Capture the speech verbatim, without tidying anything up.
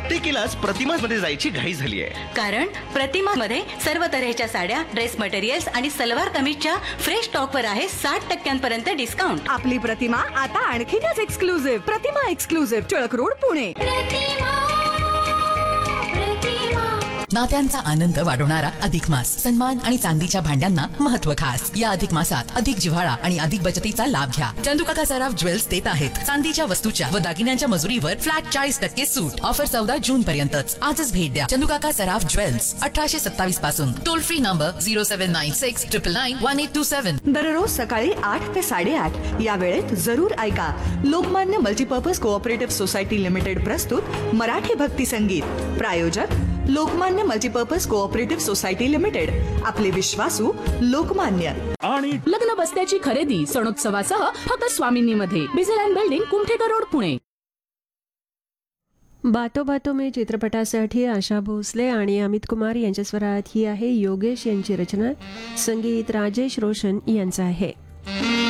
प्रत्येकीलाच प्रतिमामध्ये जायची घाई झाली आहे. कारण प्रतिमामध्ये सर्व तऱ्हेच्या साड्या, ड्रेस मटेरियल्स आणि सलवार कमीजच्या फ्रेश स्टॉकवर आहे साठ टक्क्यांपर्यंत डिस्काउंट. आपली प्रतिमा आता आणखीनच एक्सक्लुझिव्ह. प्रतिमा एक्सक्लुझिव्ह, टिळक रोड, पुणे. नात्यांचा आनंद वाढवणारा अधिक मास. सन्मान आणि चांदीच्या भांड्यांना महत्व खास. या अधिक मासात अधिक जिव्हाळा आणि अधिक बचतीचा लाभ घ्या. चंदुकाका सराफ ज्वेल्स देत आहेत चांदीच्या वस्तूच्या व दागिन्यांच्या मजुरीवर फ्लॅट चाळीस टक्के सूट. ऑफर चौदा जून पर्यंतच. आजच भेट द्या चंदुकाका सराफ ज्वेल्स, अठराशे सत्तावीस पासून. Toll free number zero seven nine six triple nine one eight to seven. दररोज सकाळी आठ ते साडेआठ या वेळेत जरूर ऐका Lokmanya multipurpose cooperative society limited प्रस्तुत मराठी भक्ती संगीत. प्रायोजक Lokmanya multipurpose cooperative society limited. आपले विश्वासू लोकमान्य. आणि लग्न बस्त्याची खरेदी सणोत्सवासह फक्त स्वामिनीमध्ये. बिझेल बिल्डिंग, कुमठेकर रोड, पुणे. बातो बातो में चित्रपटासाठी आशा भोसले आणि अमित कुमार यांच्या स्वरात ही आहे. योगेश यांची रचना, संगीत राजेश रोशन यांचं आहे.